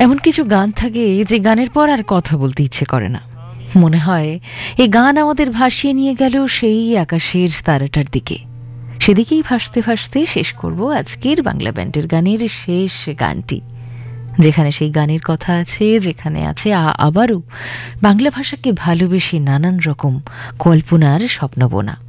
এমন কিছু গান থাকে যে গানের পর আর কথা বলতে ইচ্ছে করে না। মনে হয় এই গান আমাদের ভাসিয়ে নিয়ে গেল সেই আকাশের তারাটার দিকে। সেদিকেই ভাসতে ভাসতে শেষ করব আজকের বাংলা ব্যান্ডের গানের শেষ গানটি, যেখানে সেই গানের কথা আছে, যেখানে আছে আবারও বাংলা ভাষাকে ভালোবেসে নানান রকম কল্পনার স্বপ্নবোনা।